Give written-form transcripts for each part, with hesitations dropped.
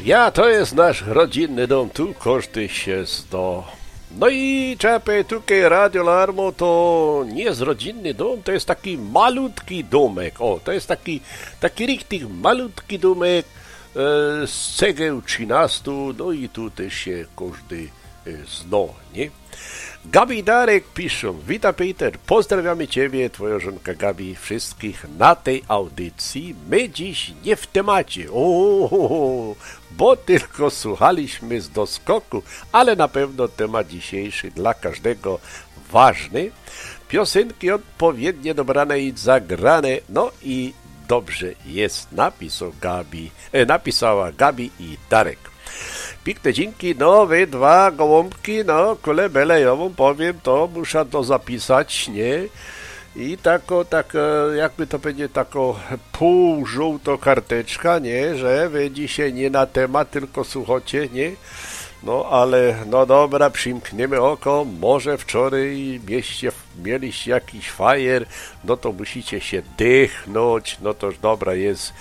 Ja, to jest nasz rodzinny dom, tu każdy się zna. No i czepaj, tutaj Radio Larmo to nie jest rodzinny dom, to jest taki malutki domek. O, to jest taki richtig malutki domek z cegieł 13, no i tu też się każdy zna, nie? Gabi i Darek piszą: Witam Peter, pozdrawiamy Ciebie, Twoja żonka Gabi, wszystkich na tej audycji. My dziś nie w temacie, bo tylko słuchaliśmy z doskoku, ale na pewno temat dzisiejszy dla każdego ważny. Piosenki odpowiednio dobrane i zagrane, no i dobrze jest, napisała Gabi i Darek. Piękne dzięki, no wy dwa gołąbki, no kulebele, ja wam powiem, to muszę to zapisać, nie? I jakby to będzie tako półżółto karteczka, nie? Że wy dzisiaj nie na temat, tylko słuchacie, nie? No ale, no dobra, przymkniemy oko, może wczoraj mieliście jakiś fajer, no to musicie się dychnąć, no toż dobra jest,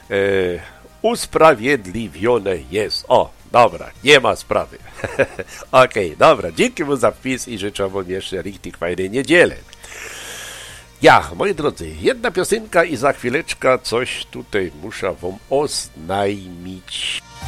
usprawiedliwione jest, dobra, nie ma sprawy. Okej, dobra, dzięki mu za wpis i życzę wam jeszcze richtig fajnej niedzielę. Ja, moi drodzy, jedna piosenka i za chwileczkę coś tutaj muszę wam oznajmić.